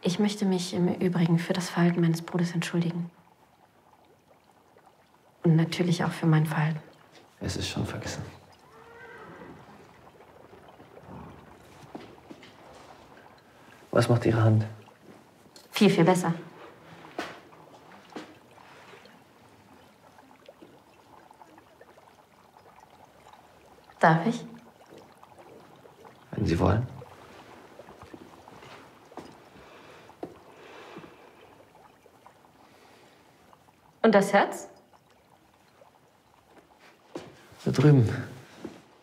Ich möchte mich im Übrigen für das Verhalten meines Bruders entschuldigen. Und natürlich auch für mein Verhalten. Es ist schon vergessen. Was macht Ihre Hand? Viel, viel besser. Darf ich? Wenn Sie wollen. Und das Herz? Da drüben.